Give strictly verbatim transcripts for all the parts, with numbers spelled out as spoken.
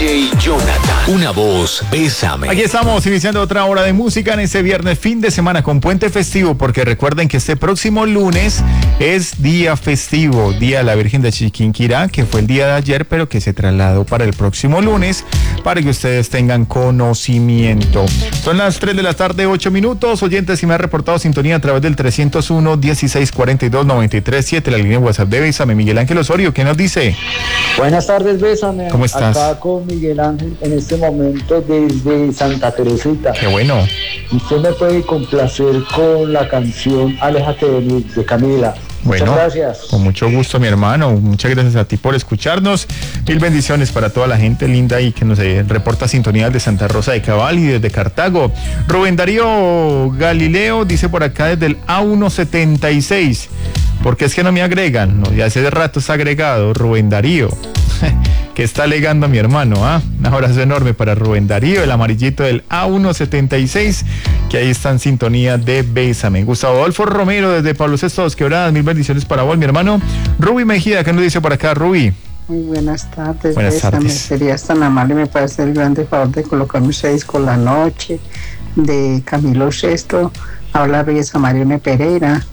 J Jonathan. Una voz, Bésame. Aquí estamos iniciando otra hora de música en este viernes, fin de semana con puente festivo, porque recuerden que este próximo lunes es día festivo, Día de la Virgen de Chiquinquirá, que fue el día de ayer, pero que se trasladó para el próximo lunes, para que ustedes tengan conocimiento. Son las tres de la tarde, ocho minutos. Oyentes, si me ha reportado sintonía a través del trescientos uno, dieciséis cuarenta y dos, noventa y tres siete, la línea de WhatsApp de Bésame. Miguel Ángel Osorio, ¿qué nos dice? Buenas tardes, Bésame. ¿Cómo estás? Acá con Miguel Ángel en este momento desde Santa Teresita. Qué bueno. Usted me puede complacer con la canción Aléjate de mí, de Camila. Bueno, muchas gracias. Con mucho gusto, mi hermano. Muchas gracias a ti por escucharnos. Mil bendiciones para toda la gente linda y que nos eh, reporta sintonía de Santa Rosa de Cabal y desde Cartago. Rubén Darío Galileo dice por acá desde el A ciento setenta y seis. ¿Por qué es que no me agregan? No, ya hace rato está agregado Rubén Darío. Que está alegando a mi hermano, ¿ah? Un abrazo enorme para Rubén Darío, el amarillito del A ciento setenta y seis, que ahí está en sintonía de Bésame. Gustavo Adolfo Romero desde Pablo sexto Dos Quebradas, mil bendiciones para vos, mi hermano. Ruby Mejía, ¿qué nos dice por acá, Ruby? Muy buenas tardes. Buenas Bésame. tardes. Serías tan amable, me parece el grande favor de colocarme ese disco La Noche de Camilo Sesto. Habla Reyes Marione Pereira.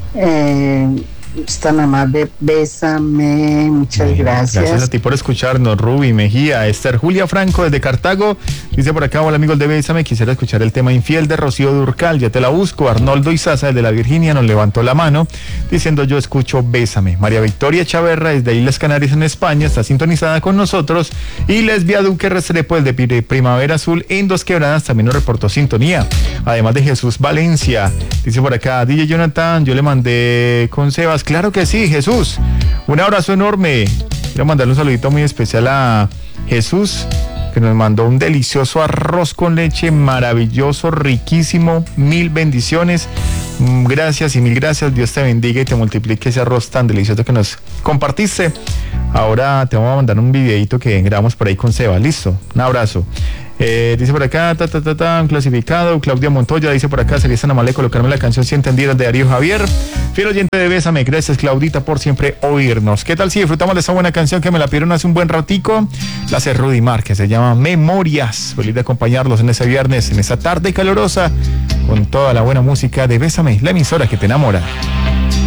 Eh, es tan amable, Bésame, muchas Bien, gracias. Gracias a ti por escucharnos, Ruby Mejía. Esther Julia Franco desde Cartago dice por acá: hola amigos de Bésame, quisiera escuchar el tema Infiel de Rocío Durcal, ya te la busco. Arnoldo Izaza desde la Virginia nos levantó la mano diciendo yo escucho Bésame. María Victoria Chaverra desde Islas Canarias en España está sintonizada con nosotros, y Lesbia Duque Restrepo desde Primavera Azul en Dos Quebradas también nos reportó sintonía, además de Jesús Valencia. Dice por acá D J Jonathan, yo le mandé con Sebas. Claro que sí, Jesús, un abrazo enorme. Quiero mandarle un saludito muy especial a Jesús, que nos mandó un delicioso arroz con leche, maravilloso, riquísimo. Mil bendiciones, gracias y mil gracias. Dios te bendiga y te multiplique ese arroz tan delicioso que nos compartiste. Ahora te vamos a mandar un videito que grabamos por ahí con Seba. Listo, un abrazo. Eh, dice por acá, ta, ta, ta, ta, clasificado. Claudia Montoya dice por acá, sería tan amable colocarme la canción Si Entendieras de Darío Javier. Fiel oyente de Bésame, gracias Claudita por siempre oírnos. ¿Qué tal si disfrutamos de esa buena canción que me la pidieron hace un buen ratico? La hace Rudy Mar, que se llama Memorias. Feliz de acompañarlos en ese viernes, en esa tarde calurosa, con toda la buena música de Bésame, la emisora que te enamora.